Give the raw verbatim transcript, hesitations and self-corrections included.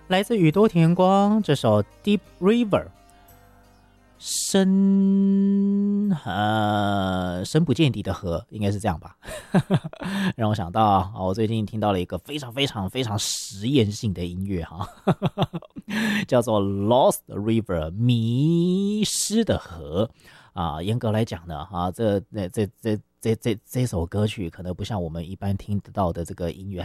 来自宇多田光这首《Deep River》，深呃深不见底的河，应该是这样吧？让我想到啊，我最近听到了一个非常非常非常实验性的音乐哈，叫做《Lost River》迷失的河啊。严格来讲呢，啊，这这这这这这这首歌曲可能不像我们一般听得到的这个音乐，